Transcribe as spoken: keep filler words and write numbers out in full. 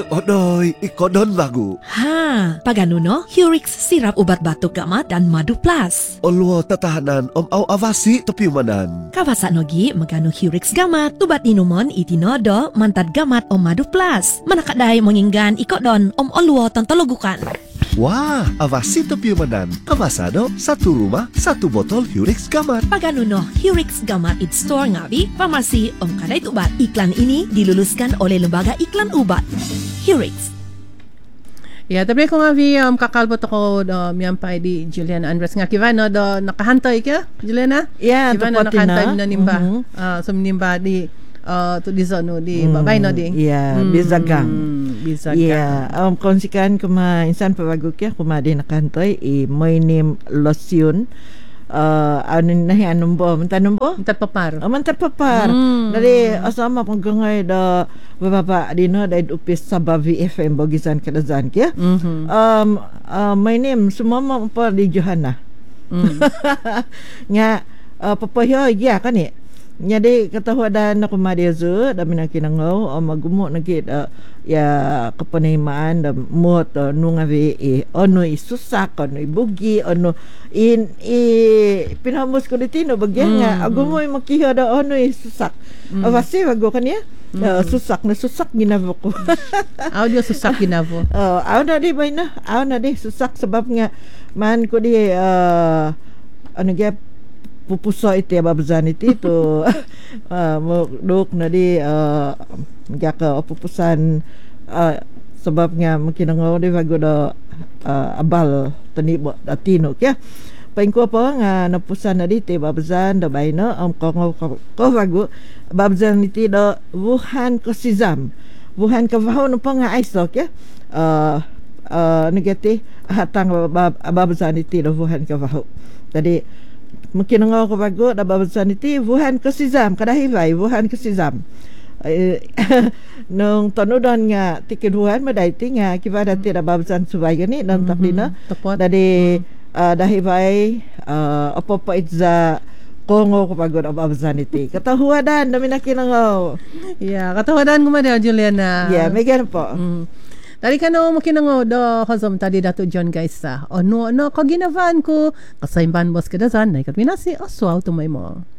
Odoy, ikodon lagu. Ha, pagano no? Hurix sirap ubat batuk gamat dan madu plus. Olwo tatahanan om au avasi tepiyumanan. Kawasa nogi magano Hurix gamat, tubat inumon itinodo mantad gamat om madu plus. Manakaday menginggan ikodon om olwo tantologukan. Wah, avasi tepiyumanan. Kawasado, satu rumah, satu botol Hurix gamat. Pagano no, Hurix gamat it store ngawi, farmasi om kadai ubat. Iklan ini diluluskan oleh Lembaga Iklan Ubat. Hurix. Ya, tapi kung avi um, kakalbot ako do miyampay di Juliana Andres nga kiva no do nakahantay ka Juliana? Yeah, kiva na nakahantay na nimba. Mm-hmm. Uh, so nimba di uh, to di zone di mm, babay no di. Yeah, mm, bizagang. Bizagang. Yeah, um konsikan kuma insan pabaguk ya kuma di nakahantay i may nim lotion. Uh, ano nahi anong bo mantanong bo mantat papar oh, mantat papar mm. Dari asama panggangay da bababa dino da upis sa Bavi F M bogisan kadazan kya mm-hmm. um uh, my name sumama pa di Johanna mm. nga uh, papayo ya kan ni nya de katahuadan na kumadezo da minakinangaw o magumo nagit uh, ya kapanimaan da mot uh, nungavi e ono isusak ono ibugi ono in i pinamos ko ditino bagyan nga mm, agumo mm. makiha da ono isusak mm. avasi wago kanya mm. uh, susak na susak ginavo ko audio susak ginavo oh aw na di bay na aw na di susak sebab nga man ko di uh, ano gap pupuso iti babazan iti to uh, mo duk na di uh, gaka pupusan uh, sebab nga makinangaw di bago da uh, abal tanibo atino kya paingko pa nga napusan na di ti babazan da bayno am ko ko ko bago babazan iti da Wuhan Kasizam Wuhan ka vaho no pa nga iso kya uh, uh, negati hatang babazan iti da Wuhan ka vaho tadi mungkin nga ko bago da babazan iti Wuhan Kasizam kadahivay Wuhan Kasizam nung tanudon nga tikin Wuhan madayti nga kiba dati da babazan subay gani nang taklina dadi dahivay opo pa itza kongo ko bago da babazan iti katahuadan dami nakinangaw ya katahuadan ko madya Juliana ya megan po mm. Tadi kan no makinango do hazom tadi Dato John guys sa. Ono no kaginavan ko kasaimban bos kedazan na ikatminasi aswa to may mo.